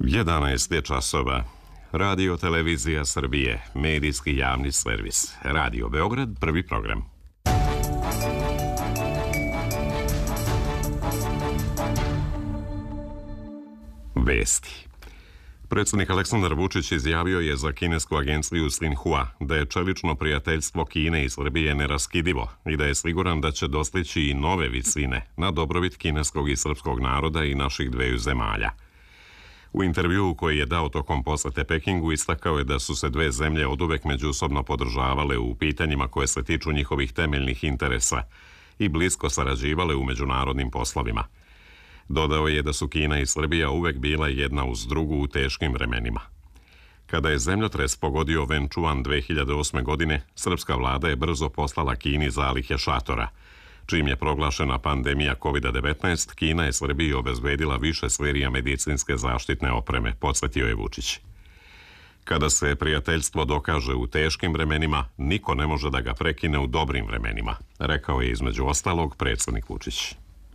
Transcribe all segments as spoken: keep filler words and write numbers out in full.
jedanaest je časova. Radio Televizija Srbije, medijski javni servis. Radio Beograd, prvi program. Vesti. Predsjednik Aleksandar Vučić izjavio je za kinesku agenciju Xinhua da je čelično prijateljstvo Kine i Srbije neraskidivo i da je siguran da će dostići i nove visine na dobrobit kineskog i srpskog naroda i naših dveju zemalja. U intervjuu koji je dao tokom posete Pekingu istakao je da su se dve zemlje oduvek međusobno podržavale u pitanjima koje se tiču njihovih temeljnih interesa i blisko sarađivale u međunarodnim poslovima. Dodao je da su Kina i Srbija uvek bila jedna uz drugu u teškim vremenima. Kada je zemljotres pogodio Venčuan dve hiljade osme. godine, srpska vlada je brzo poslala Kini zalihe šatora. Čim je proglašena pandemija kovid devetnaest, Kina je Srbiji obezbedila više serija medicinske zaštitne opreme, podsjetio je Vučić. Kada se prijateljstvo dokaže u teškim vremenima, niko ne može da ga prekine u dobrim vremenima, rekao je između ostalog predsjednik Vučić.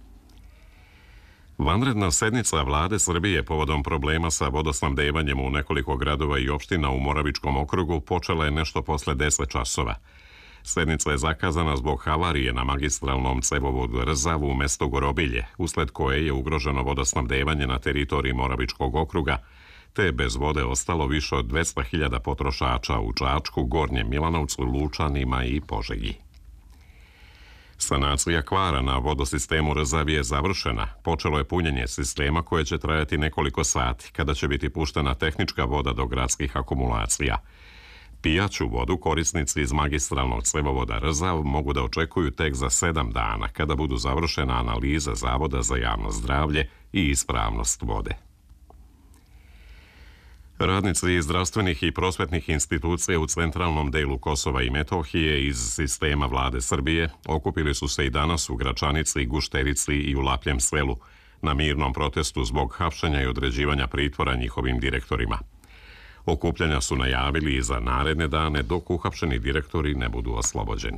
Vanredna sednica vlade Srbije povodom problema sa vodosnabdevanjem u nekoliko gradova i opština u Moravičkom okrugu počela je nešto posle deset časova. Sednica je zakazana zbog havarije na magistralnom cevovodu Rzav u mestu Gorobilje, usled koje je ugroženo vodosnabdevanje na teritoriji Moravičkog okruga, te je bez vode ostalo više od dvesta hiljada potrošača u Čačku, Gornjem Milanovcu, Lučanima i Požegi. Sanacija kvara na vodosistemu Rzav je završena. Počelo je punjenje sistema koje će trajati nekoliko sati, kada će biti puštena tehnička voda do gradskih akumulacija. Pijaću vodu korisnici iz magistralnog cevovoda Rzav mogu da očekuju tek za sedam dana, kada budu završena analiza Zavoda za javno zdravlje i ispravnost vode. Radnici zdravstvenih i prosvetnih institucija u centralnom delu Kosova i Metohije iz sistema vlade Srbije okupili su se i danas u Gračanici, Gušterici i u Lapljem selu na mirnom protestu zbog hapšenja i određivanja pritvora njihovim direktorima. Okupljanja su najavili i za naredne dane dok uhapšeni direktori ne budu oslobođeni.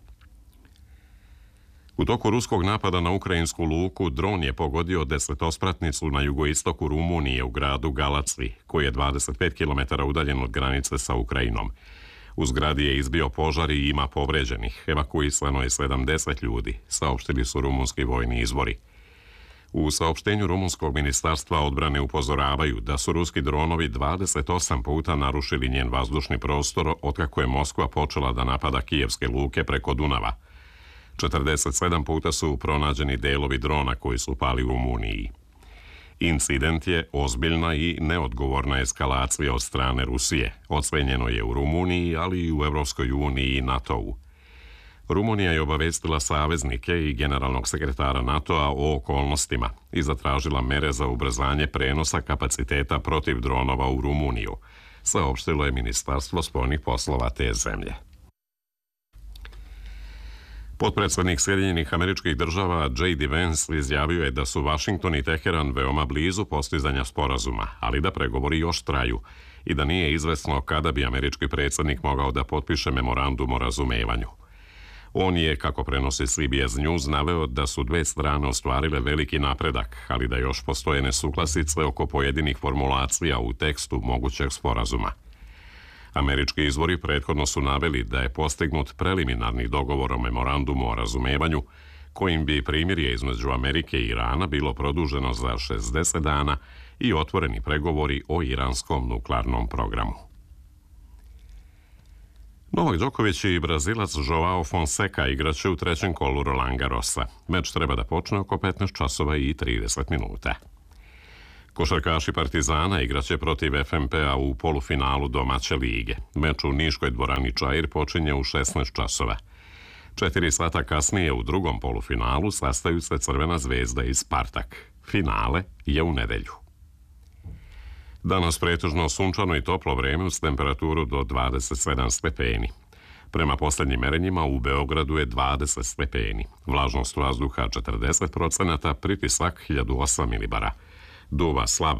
U toku ruskog napada na ukrajinsku luku dron je pogodio desetospratnicu na jugoistoku Rumunije u gradu Galacvi, koji je dvadeset pet kilometara udaljen od granice sa Ukrajinom. U zgradi je izbio požar i ima povređenih. Evakuisano je sedamdeset ljudi, saopštili su rumunski vojni izvori. U saopštenju rumunskog ministarstva odbrane upozoravaju da su ruski dronovi dvadeset osam puta narušili njen vazdušni prostor otkako je Moskva počela da napada kijevske luke preko Dunava. četrdeset sedam puta su pronađeni delovi drona koji su pali u Rumuniji. Incident je ozbiljna i neodgovorna eskalacija od strane Rusije. Ocenjeno je u Rumuniji, ali i u Evropskoj uniji i NATO-u. Rumunija je obavestila saveznike i generalnog sekretara NATO-a o okolnostima i zatražila mere za ubrzanje prenosa kapaciteta protiv dronova u Rumuniju, saopštilo je Ministarstvo spoljnih poslova te zemlje. Potpredsjednik Sjedinjenih Američkih Država J D Vance izjavio je da su Vašington i Teheran veoma blizu postizanja sporazuma, ali da pregovori još traju i da nije izvesno kada bi američki predsjednik mogao da potpiše memorandum o razumevanju. On je, kako prenosi C B S News, naveo da su dve strane ostvarile veliki napredak, ali da još postoje nesuglasice oko pojedinih formulacija u tekstu mogućeg sporazuma. Američki izvori prethodno su naveli da je postignut preliminarni dogovor o memorandumu o razumevanju, kojim bi primirje između Amerike i Irana bilo produženo za šezdeset dana i otvoreni pregovori o iranskom nuklearnom programu. Novak Đoković i Brazilac Joao Fonseca igraće u trećem kolu Roland Garrosa. Meč treba da počne oko petnaest časova i trideset minuta. Košarkaši Partizana igraće protiv F M P-a u polufinalu domaće lige. Meč u Niškoj dvorani Čair počinje u šesnaest časova. Četiri sata kasnije u drugom polufinalu sastaju se Crvena zvezda i Spartak. Finale je u nedelju. Danas pretežno sunčano i toplo vreme uz temperaturu do dvadeset sedam stepeni. Prema posljednjim merenjima u Beogradu je dvadeset stepeni. Vlažnost vazduha četrdeset procenata, pritisak hiljadu osam milibara. Duva slab